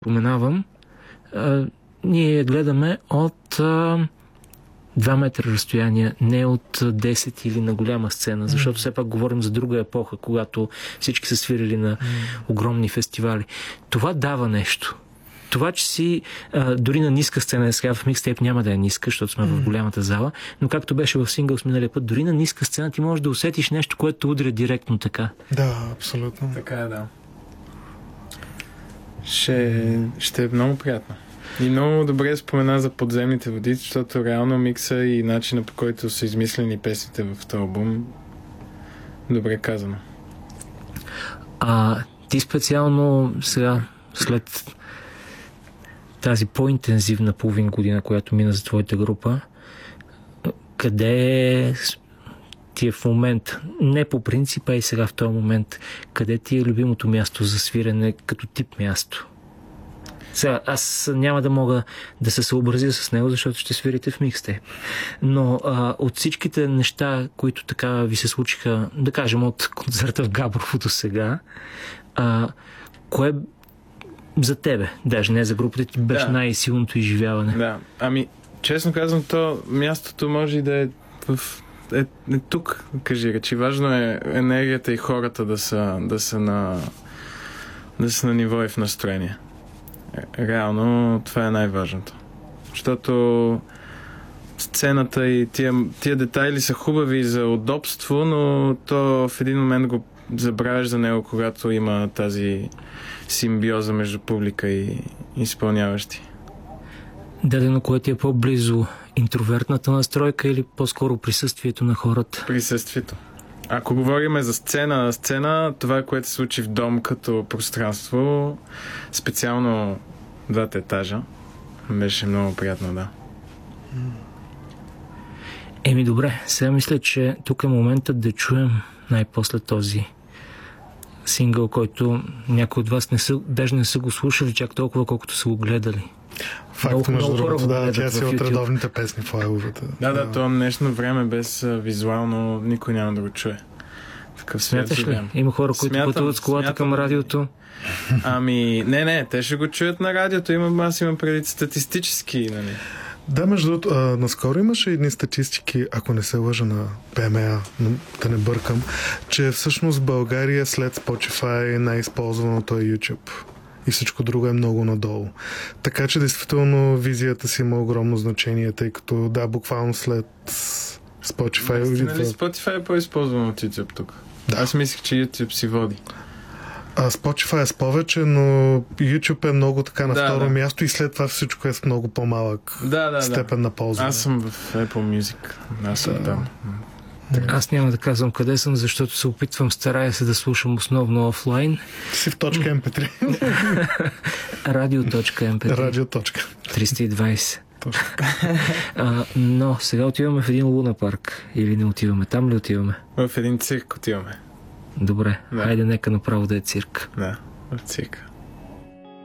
Поменавам, ние гледаме от 2 метра разстояние, не от 10 или на голяма сцена, защото все пак говорим за друга епоха, когато всички са свирили на огромни фестивали. Това дава нещо. Това, че си дори на ниска сцена, сега в микстейп няма да е ниска, защото сме в голямата зала, но както беше в Singles миналия път, дори на ниска сцена ти можеш да усетиш нещо, което удря директно така. Да, абсолютно. Така е, да. Ще е много приятно. И много добре спомена за подземните води, защото реално микса и начина, по който са измислени песните в този албум, добре казано. Ти специално сега, след тази по-интензивна половин година, която мина за твоята група, къде ти е в момента, не по принципа и сега в този момент, къде ти е любимото място за свирене като тип място? Сега, аз няма да мога да се съобразя с него, защото ще свирите в микстейп. Но от всичките неща, които така ви се случиха, да кажем от концерта в Габрово до сега, кое за тебе, даже не за групата ти, беше най-силното изживяване? Да, честно казвам, то мястото може да е тук, кажи речи. Важно е енергията и хората да са на ниво и в настроение. Реално това е най-важното. Защото сцената и тия детайли са хубави за удобство, но то в един момент го забравяш за него, когато има тази симбиоза между публика и изпълняващи. Дадено, кое ти е по-близо? Интровертната настройка или по-скоро присъствието на хората? Присъствието. Ако говорим за сцена, това, което се случи в дом като пространство, специално 2 етажа, беше много приятно, да. Добре, сега мисля, че тук е моментът да чуем най-после този сингъл, който някои от вас даже не са го слушали чак толкова, колкото са го гледали. Факт, между другото, да, тя си от редовните песни файловете. Да, това днешно време без визуално никой няма да го чуе. Такъв смяташ ли? Има хора, които пътуват с колата към радиото? Не, те ще го чуят на радиото. Аз имам преди статистически, нали? Да, между другото, наскоро имаше едни статистики, ако не се лъжа на ПМА, да не бъркам, че всъщност България след Spotify най-използваното е YouTube. И всичко друго е много надолу. Така че, действително, визията си има огромно значение, тъй като, да, буквално след Spotify... Нали Spotify е по-използвано от YouTube тук? Да. Аз мислих, че YouTube си води. Spotify е с повече, но YouTube е много така на второ място и след това всичко е с много по-малък степен на ползване. Аз съм в Apple Music. Аз съм там. Аз няма да казвам къде съм, защото се опитвам, старая се да слушам основно офлайн. Си в .mp3. Radio.mp3. Radio. 320. Но сега отиваме в един луна парк. Или не отиваме? Там ли отиваме? В един цирк отиваме. Добре, хайде нека направо да е цирк. Да, в цирк.